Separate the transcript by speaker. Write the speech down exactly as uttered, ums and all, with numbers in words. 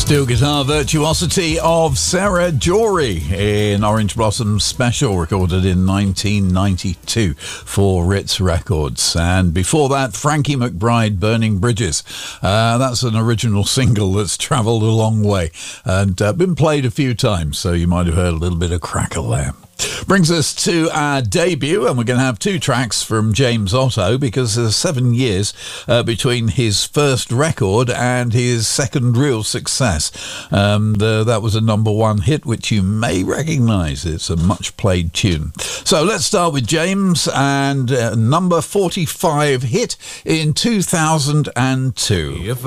Speaker 1: Steel guitar virtuosity of Sarah Jory in Orange Blossom Special, recorded in nineteen ninety-two for Ritz Records. And before that, Frankie McBride, Burning Bridges. Uh, that's an original single that's travelled a long way and uh, been played a few times, so you might have heard a little bit of crackle there. Brings us to our debut, and we're going to have two tracks from James Otto, because there's seven years uh, between his first record and his second real success. Um, the, that was a number one hit, which you may recognise. It's a much played tune. So let's start with James and uh, number forty-five hit in two thousand two.